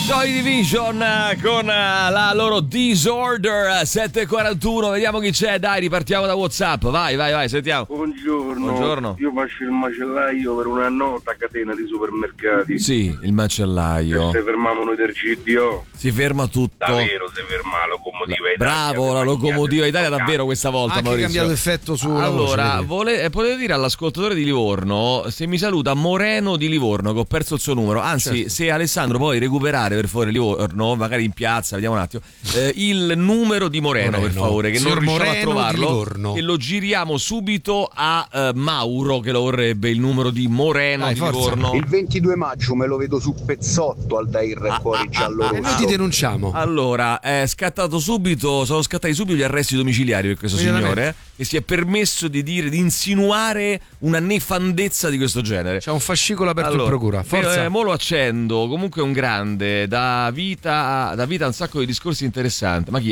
Joy Division con la loro Disorder. 7:41, vediamo chi c'è, dai, ripartiamo da WhatsApp, vai, sentiamo. Buongiorno. Io faccio il macellaio per una nota catena di supermercati. Sì, il macellaio. Se fermiamo noi del GDO si ferma tutto. Davvero si ferma la locomotiva Italia. Bravo, la locomotiva Italia davvero questa volta. Ha anche cambiato effetto sulla allora, voce. potete dire all'ascoltatore di Livorno se mi saluta Moreno di Livorno, che ho perso il suo numero. Anzi, certo. Se Alessandro puoi recuperare per favore Livorno, magari in piazza, vediamo un attimo, il numero di Moreno, per favore, che non riusciamo a trovarlo, e lo giriamo subito a Mauro, che lo vorrebbe il numero di Moreno di Livorno. Il 22 maggio me lo vedo su Pezzotto al Dair Cuori Giallo Rosso. Noi ti denunciamo. Allora, sono scattati subito gli arresti domiciliari per questo signore, che si è permesso di insinuare una nefandezza di questo genere. C'è un fascicolo aperto in procura. Forza. Mo lo accendo, comunque è un grande, dà vita a un sacco di discorsi interessanti. Ma chi?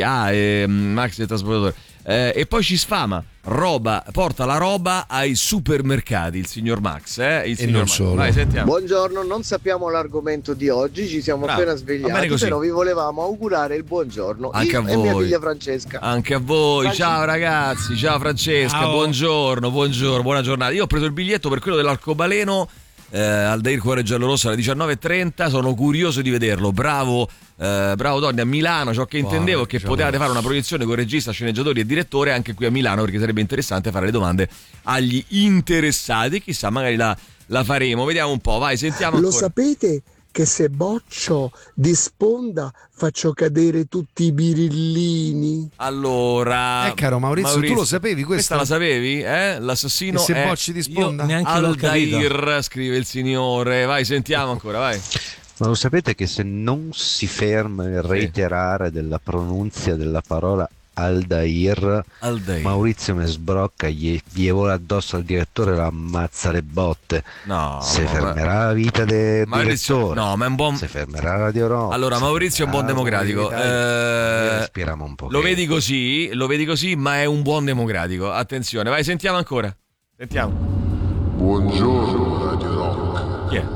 Max il trasportatore. E poi ci sfama porta la roba ai supermercati, il signor Max, il signor non Max. solo. Vai, sentiamo. Buongiorno, non sappiamo l'argomento di oggi, ci siamo appena svegliati, però vi volevamo augurare il buongiorno. Anche a voi. E mia figlia Francesca. Anche a voi, ciao ragazzi, ciao Francesca, ciao. Buongiorno, buona giornata. Io ho preso il biglietto per quello dell'arcobaleno al Dair Cuore Giallorosso alle 19:30, sono curioso di vederlo. Bravo Donny, a Milano. Ciò che intendevo è che potevate fare una proiezione con regista, sceneggiatori e direttore anche qui a Milano, perché sarebbe interessante fare le domande agli interessati. Chissà, magari la faremo, vediamo un po', vai, sentiamo ancora. Lo sapete che se boccio di sponda faccio cadere tutti i birillini? Allora, caro Maurizio, tu lo sapevi questo? Questa la sapevi? L'assassino se è bocci di sponda? Io neanche l'ho capito. Aldair, scrive il signore. Vai, sentiamo ancora, vai. Ma lo sapete che se non si ferma il reiterare della pronunzia della parola Aldair, Maurizio me sbrocca, gli vola addosso al direttore e lo ammazza le botte. No, se fermerà la vita del direttore, no, ma è un buon... se fermerà Radio Roma. Allora, Maurizio è un buon democratico. Respiriamo un po'. Lo vedi così, ma è un buon democratico. Attenzione, vai, sentiamo ancora. Sentiamo. Buongiorno Radio Rock. Chi è?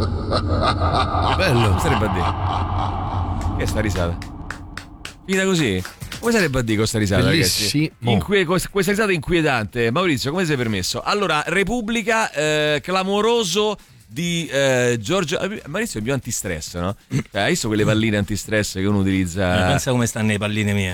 Bello. Come sarebbe a dire? Che è sta risata? Finita così? Come sarebbe a dire questa risata, bellissimo, ragazzi? Questa risata inquietante. Maurizio, come sei permesso? Allora, Repubblica, clamoroso di Giorgio. Maurizio è il mio antistress, no? Hai visto quelle palline antistress che uno utilizza? Pensa come stanno le palline mie.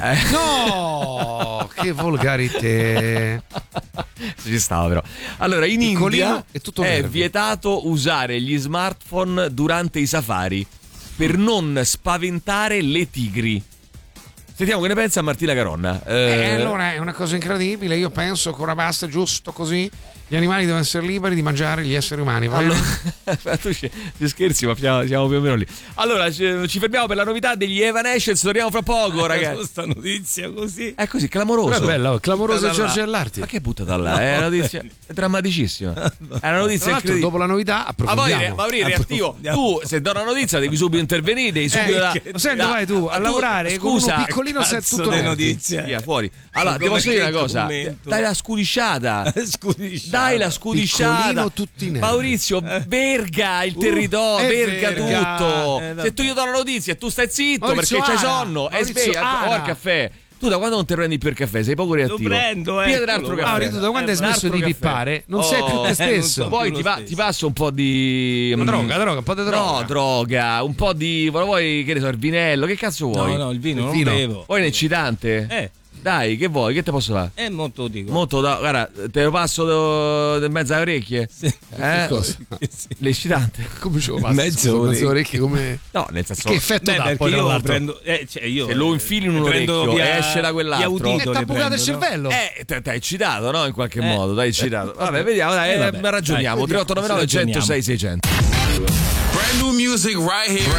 No, che volgarità. Ci stava però. Allora, in India è vietato usare gli smartphone durante i safari per non spaventare le tigri. Sentiamo che ne pensa Martina Caronna. Allora è una cosa incredibile, io penso che ora basta, giusto così. Gli animali devono essere liberi di mangiare gli esseri umani. Allora, tu ci scherzi, ma siamo più o meno lì. Allora, ci fermiamo per la novità degli Evanescence. Torniamo fra poco, ragazzi. Questa notizia così. È così, clamoroso. È bello, clamoroso Giorgio Ellarti. Ma che buttata là? È una notizia drammaticissima. È una notizia incredibile. Dopo la novità approfondiamo. Mauri, reattivo. Tu, se do una notizia, devi subito intervenire. Devi subito senti, vai tu a lavorare. Scusa, con uno piccolino sei tutto le notizie. Via, fuori. Allora, devo dire una cosa. Dai la scudisciata. Dai la scudisciata. Maurizio, verga il territorio, verga tutto. Se tu io do la notizia e tu stai zitto Maurizio, perché c'hai sonno, è sveglia, o al caffè. Tu da quando non ti prendi più il caffè? Sei poco reattivo. Lo prendo, Piede un altro caffè. Tu da quando hai smesso di pippare non sei più te stesso. Poi ti passo un po' di droga, un po' di droga. No, droga, un po' di vuoi, che ne so, il vinello, che cazzo vuoi? No, il vino non bevo. Vuoi un eccitante? Dai, che vuoi? Che te posso fare? Molto dico. Guarda, te lo passo in mezzo alle orecchie. Sì. Cosa? L'eccitante. Come ce lo passo? Mezzo orecchie come... No, nel senso... Che effetto dà perché poi io dall'altro? prendo... se lo infili in un orecchio e esce da quell'altro. T'ha bucato il cervello. Ti hai eccitato, no? In qualche modo, t'hai eccitato. Vabbè, vediamo, dai, ragioniamo. 3899 106 600. Brand new music right here.